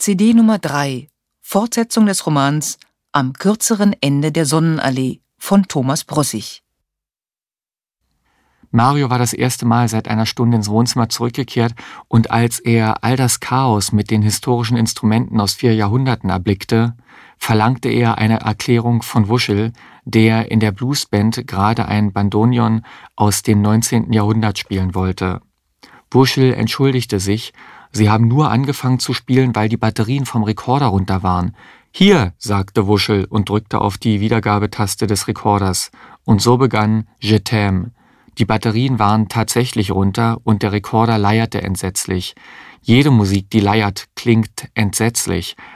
CD Nummer 3, Fortsetzung des Romans Am kürzeren Ende der Sonnenallee von Thomas Brossig. Mario war das erste Mal seit einer Stunde ins Wohnzimmer zurückgekehrt, und als er all das Chaos mit den historischen Instrumenten aus 4 Jahrhunderten erblickte, verlangte er eine Erklärung von Wuschel, der in der Bluesband gerade ein Bandoneon aus dem 19. Jahrhundert spielen wollte. Wuschel entschuldigte sich, sie haben nur angefangen zu spielen, weil die Batterien vom Rekorder runter waren. »Hier«, sagte Wuschel und drückte auf die Wiedergabetaste des Rekorders, und so begann Je t'aime. Die Batterien waren tatsächlich runter und der Rekorder leierte entsetzlich. Jede Musik, die leiert, klingt entsetzlich.